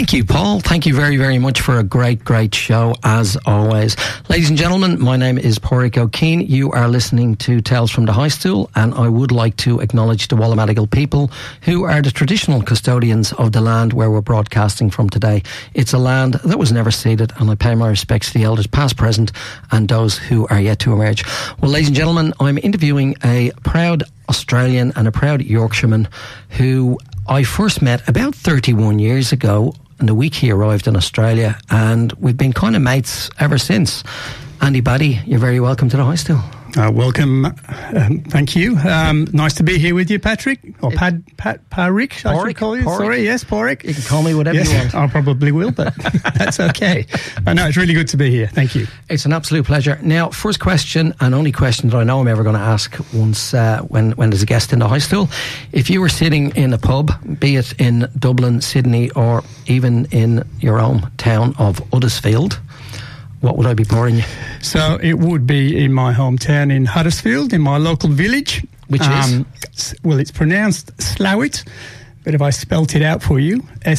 Thank you, Paul. Thank you very, very much for a great, great show, as always. Ladies and gentlemen, my name is Pádraig O'Keefe. You are listening to Tales from the High Stool, and I would like to acknowledge the Wallamadigal people, who are the traditional custodians of the land where we're broadcasting from today. It's a land that was never ceded, and I pay my respects to the elders past, present, and those who are yet to emerge. Well, ladies and gentlemen, I'm interviewing a proud Australian and a proud Yorkshireman who I first met about 31 years ago, and the week he arrived in Australia, and we've been kind of mates ever since. Andy Baddy, you're very welcome to the High Stool. Welcome. Thank you. Nice to be here with you, Patrick. Or Pádraig, I should call you. Pádraig. Sorry, yes, Pádraig. You can call me whatever you want. I probably will, but that's okay. But no, it's really good to be here. Thank you. It's an absolute pleasure. Now, first question, and only question that I know I'm ever going to ask once when there's a guest in the High Stool. If you were sitting in a pub, be it in Dublin, Sydney, or even in your own town of Huddersfield, what would I be pouring you? So it would be in my hometown in Huddersfield, in my local village. Which is? Well, it's pronounced Slowit, but if I spelt it out for you,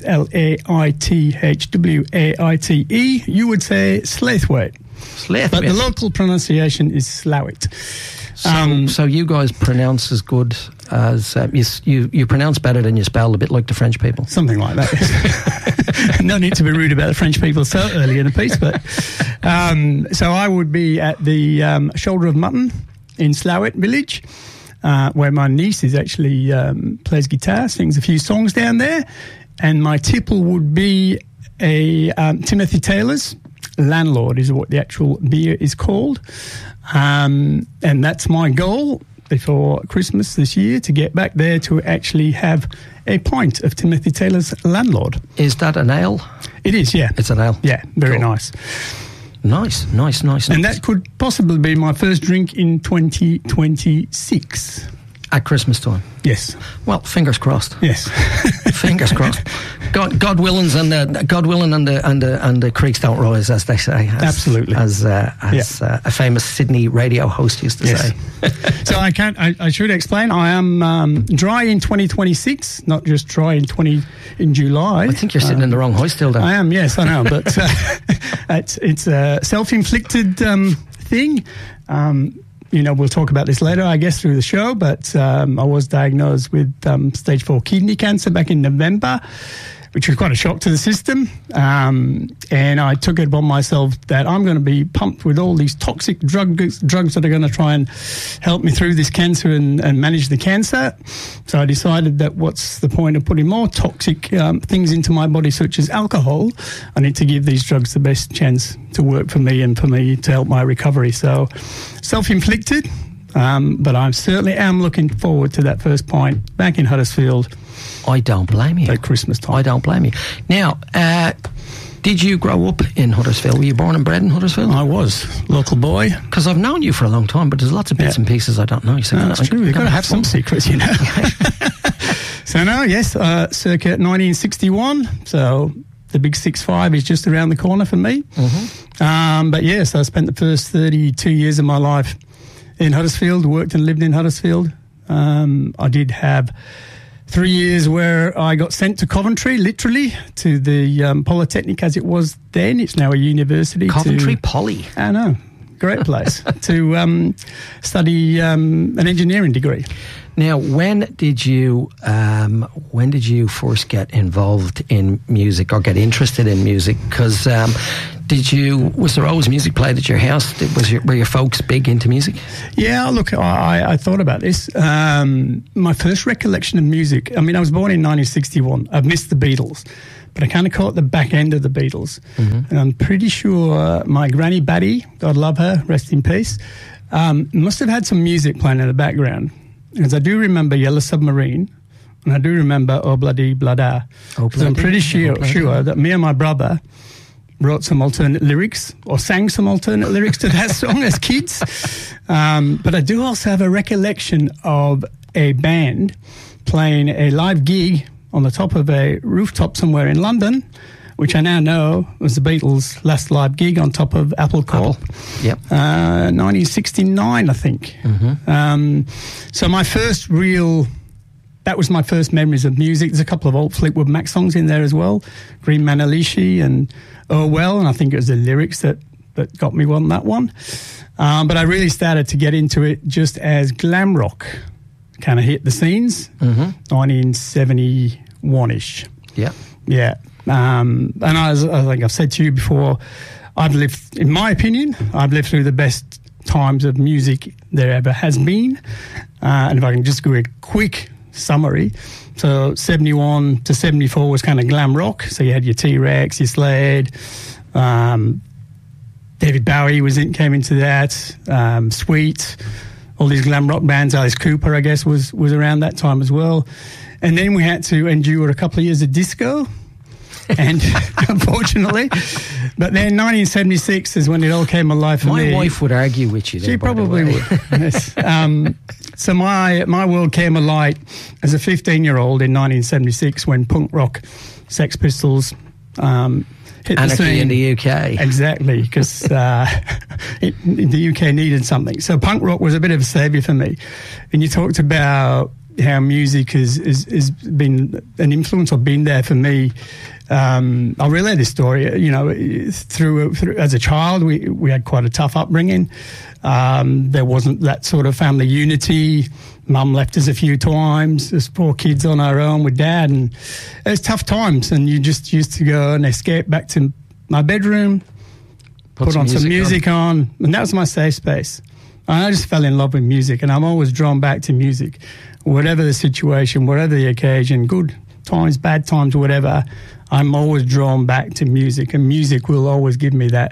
Slaithwaite, you would say Slaithwaite. Slaithwaite. But the local pronunciation is Slowit. So you guys pronounce as good as you pronounce better than you spell, a bit like the French people. Something like that. No need to be rude about the French people so early in the piece, but so I would be at the Shoulder of Mutton in Slowit village, where my niece is actually plays guitar, sings a few songs down there, and my tipple would be a Timothy Taylor's Landlord is what the actual beer is called. And that's my goal before Christmas this year, to get back there to actually have a pint of Timothy Taylor's Landlord. Is that an ale? It is, yeah. It's an ale? Yeah, very cool. Nice. Nice. And that could possibly be my first drink in 2026. At Christmas time? Yes. Well, fingers crossed. Yes. Fingers crossed. God willing, and the creeks don't rise, as they say. Absolutely. As a famous Sydney radio host used to say. So I should explain. I am dry in 2026, not just dry in July. I think you're sitting in the wrong hoist still, then. I am. Yes, I know, but it's a self-inflicted thing. We'll talk about this later, I guess, through the show, but I was diagnosed with stage 4 kidney cancer back in November, which was quite a shock to the system. And I took it upon myself that I'm going to be pumped with all these toxic drugs that are going to try and help me through this cancer and manage the cancer. So I decided that what's the point of putting more toxic things into my body, such as alcohol? I need to give these drugs the best chance to work for me and for me to help my recovery. So self-inflicted, but I certainly am looking forward to that first pint back in Huddersfield. I don't blame you. At Christmas time. I don't blame you. Now, did you grow up in Huddersfield? Were you born and bred in Huddersfield? I was. Local boy. Because I've known you for a long time, but there's lots of bits and pieces I don't know. So that's true. You've got to have some secrets, you know. So no, yes, circa 1961. So the big 6'5" is just around the corner for me. Mm-hmm. But yes, I spent the first 32 years of my life in Huddersfield, worked and lived in Huddersfield. I did have 3 years where I got sent to Coventry, literally, to the Polytechnic as it was then. It's now a university. Coventry Poly. I know. Great place. To study an engineering degree. Now, when did you first get involved in music or get interested in music? Because was there always music played at your house? Were your folks big into music? Yeah, look, I thought about this. My first recollection of music, I was born in 1961. I've missed the Beatles, but I kind of caught the back end of the Beatles. Mm-hmm. And I'm pretty sure my granny Batty, God love her, rest in peace, must have had some music playing in the background. Because I do remember Yellow Submarine, and I do remember Oh Bloody Blada. Because I'm pretty sure that me and my brother wrote some alternate lyrics or sang some alternate lyrics to that song as kids. But I do also have a recollection of a band playing a live gig on the top of a rooftop somewhere in London, which I now know was the Beatles' last live gig on top of Apple Corp. Yep. 1969, I think. Mm-hmm. So my first real that was my first memories of music. There's a couple of old Fleetwood Mac songs in there as well, Green Manalishi and Oh Well, and I think it was the lyrics that got me on that one. But I really started to get into it just as glam rock kind of hit the scenes, 1971-ish. Yeah. Yeah. And I think I've said to you before, in my opinion, I've lived through the best times of music there ever has been. And if I can just do a quick summary, so 71 to 74 was kind of glam rock. So you had your T-Rex, your Slade, David Bowie came into that, Sweet, all these glam rock bands. Alice Cooper, I guess, was around that time as well. And then we had to endure a couple of years of disco, and unfortunately, but then 1976 is when it all came alive for me. My wife would argue with you there. She probably would. Yes. So my world came alight as a 15-year-old in 1976 when punk rock, Sex Pistols, hit Anarchy the scene. in the UK. Exactly, because the UK needed something. So punk rock was a bit of a saviour for me. And you talked about how music has been an influence or been there for me. I'll relay this story. You know, through as a child, we had quite a tough upbringing. There wasn't that sort of family unity. Mum left us a few times. There's 4 kids on our own with Dad, and it was tough times. And you just used to go and escape back to my bedroom, put on some music on, and that was my safe space. And I just fell in love with music, and I'm always drawn back to music, whatever the situation, whatever the occasion, good times, bad times, whatever. I'm always drawn back to music, and music will always give me that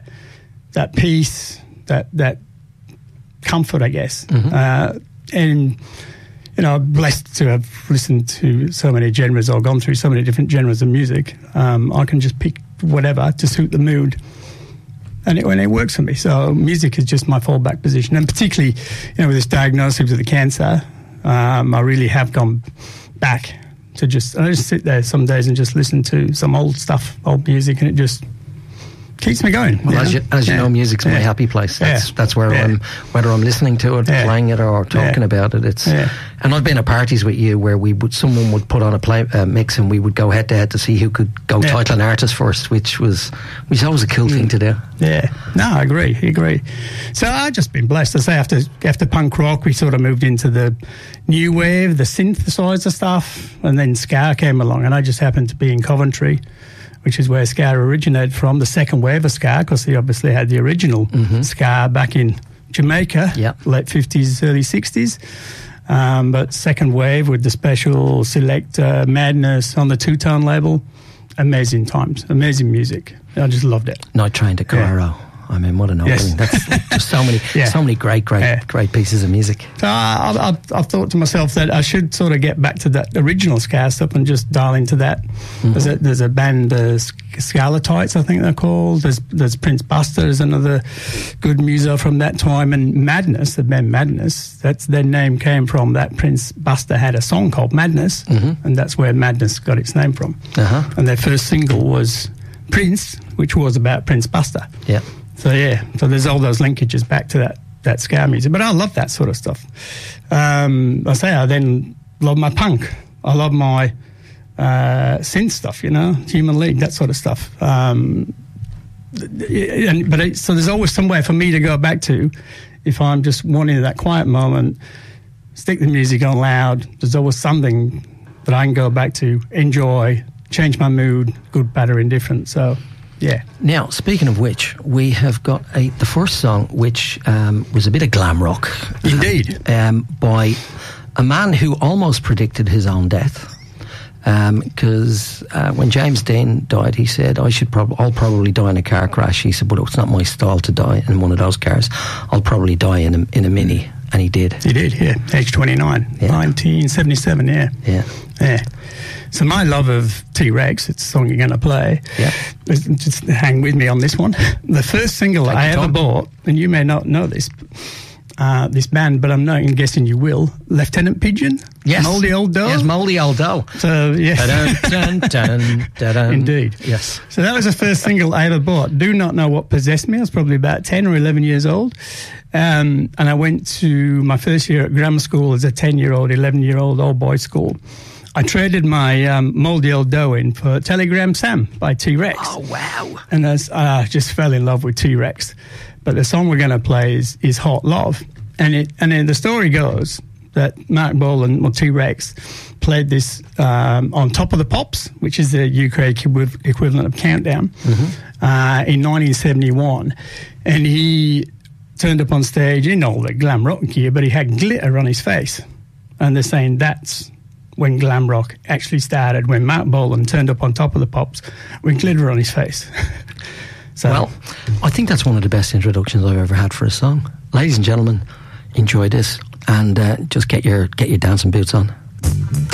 peace, that comfort, I guess. Mm-hmm. And, you know, I'm blessed to have listened to so many genres or gone through so many different genres of music. I can just pick whatever to suit the mood, and it works for me. So music is just my fallback position. And particularly, you know, with this diagnosis of the cancer, I really have gone back to I just sit there some days and just listen to some old stuff, old music, and it just keeps me going. Well, as you know, music's my happy place. That's where I'm, whether I'm listening to it, playing it, or talking about it. And I've been at parties with you where someone would put on a mix, and we would go head to head to see who could go title an artist first, which was always a cool thing to do. Yeah, no, I agree. So I've just been blessed. I say after punk rock, we sort of moved into the new wave, the synthesizer stuff, and then ska came along, and I just happened to be in Coventry, which is where ska originated from, the second wave of ska, because they obviously had the original ska back in Jamaica, late 50s, early 60s. But second wave with the Special, Selector, Madness on the Two-Tone label, amazing times, amazing music. I just loved it. Night Train to Cairo. I mean, what an opening. Yes. That's just so many great pieces of music. So I've thought to myself that I should sort of get back to that original ska stuff and just dial into that. Mm-hmm. There's a band, Scarletites, I think they're called. There's Prince Buster, there's another good muso from that time. And Madness, the band Madness, that's their name came from that. Prince Buster had a song called Madness, and that's where Madness got its name from. And their first single was Prince, which was about Prince Buster. Yeah. So there's all those linkages back to that ska music. But I love that sort of stuff. I then love my punk. I love my synth stuff, you know, Human League, that sort of stuff. So there's always somewhere for me to go back to if I'm just wanting that quiet moment, stick the music on loud. There's always something that I can go back to, enjoy, change my mood, good, bad, or indifferent. So... yeah. Now, speaking of which, we have got the first song, which was a bit of glam rock. Indeed. By a man who almost predicted his own death. Because when James Dean died, he said, I'll probably die in a car crash. He said, but it's not my style to die in one of those cars. I'll probably die in a Mini. And he did. He did, yeah. Age 29. 1977, Yeah. So my love of T-Rex, it's the song you're going to play. Yeah. Just hang with me on this one. The first single I ever bought, and you may not know this band, but I'm guessing you will, Lieutenant Pigeon. Yes. Moldy Old Dough. Yes, Moldy Old Dough. So, yes. Dun, dun, dun, dun. Indeed. Yes. So that was the first single I ever bought. Do not know what possessed me. I was probably about 10 or 11 years old. And I went to my first year at grammar school as a 10-year-old, 11-year-old old boys school. I traded my Mouldy Old Dough in for Telegram Sam by T-Rex. Oh, wow. And I just fell in love with T-Rex. But the song we're going to play is Hot Love. And then the story goes that Mark Bolan, or T-Rex, played this on Top of the Pops, which is the UK equivalent of Countdown, in 1971. And he turned up on stage in all the glam rock gear, but he had glitter on his face. And they're saying that's when glam rock actually started, when Mark Bolan turned up on Top of the Pops with glitter on his face. So, well, I think that's one of the best introductions I've ever had for a song. Ladies and gentlemen, enjoy this, and just get your dancing boots on.